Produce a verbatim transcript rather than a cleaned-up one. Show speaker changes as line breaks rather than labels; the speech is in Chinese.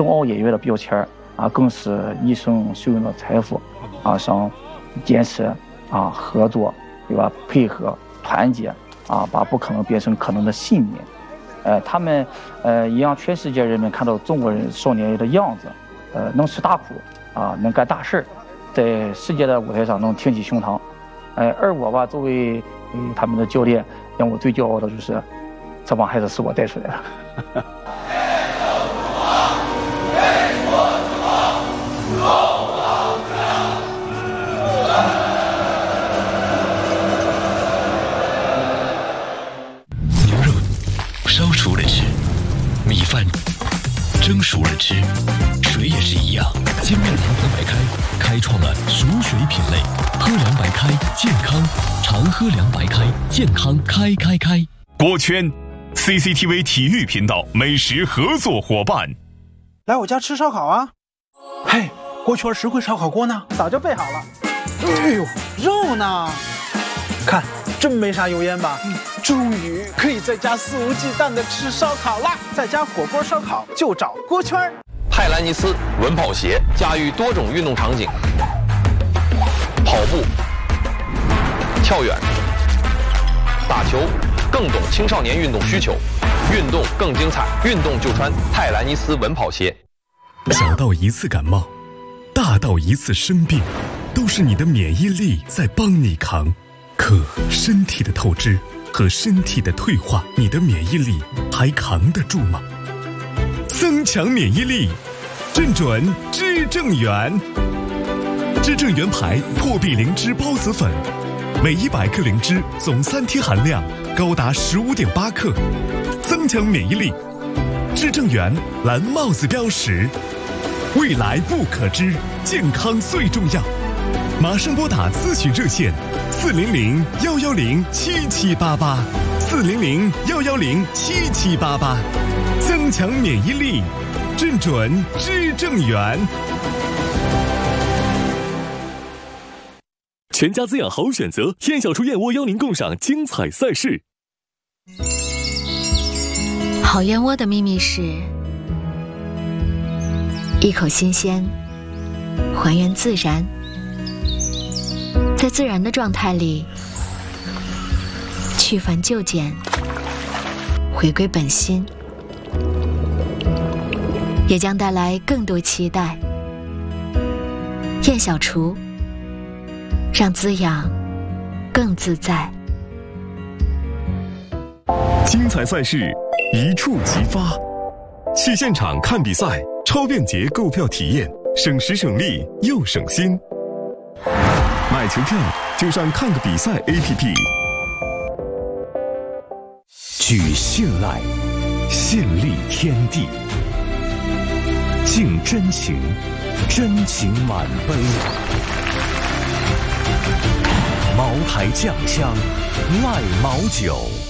冬奥音乐的标签啊，更是一生受用的财富啊，像坚持啊、合作，对吧？配合、团结啊，把不可能变成可能的信念。呃，他们呃，也让全世界人民看到中国人少年的样子，呃，能吃大苦啊，能干大事，在世界的舞台上能挺起胸膛。呃，而我吧，作为、呃、他们的教练，让我最骄傲的就是，这帮孩子是我带出来的。
牛肉烧熟了吃，米饭蒸熟了吃，水也是一样。金麦堂糖白开开创了熟水品类，喝凉白开健康，常喝凉白开健康开开开。
锅圈 C C T V 体育频道美食合作伙伴，
来我家吃烧烤啊！嘿，锅圈实惠烧烤锅呢？早就备好了。哎呦，肉呢？看，真没啥油烟吧？嗯，终于可以在家肆无忌惮的吃烧烤啦！在家火锅烧烤就找锅圈。
泰兰尼斯稳跑鞋驾驭多种运动场景，跑步、跳远、打球，更懂青少年运动需求，运动更精彩，运动就穿泰兰尼斯稳跑鞋。
小到一次感冒，大到一次生病，都是你的免疫力在帮你扛。可身体的透支和身体的退化，你的免疫力还扛得住吗？增强免疫力，正准知正元。知正元牌破壁灵芝孢子粉，每一百克灵芝总三天含量高达十五点八克，增强免疫力。知正元蓝帽子标识，未来不可知，健康最重要。马上拨打咨询热线四零零幺幺零七七八八，四零零幺幺零七七八八，增强免疫力，正准知正元。全家滋养好选择，燕小厨燕窝邀您共赏精彩赛事。
好燕窝的秘密是一口新鲜，还原自然，在自然的状态里去繁就简，回归本心，也将带来更多期待。燕小厨，让滋养更自在。
精彩赛事一触即发，去现场看比赛，超便捷购票体验，省时省力又省心。买球票就上看个比赛 A P P。
举信赖，信立天地，敬真情，真情满杯。茅台酱香，赖茅酒。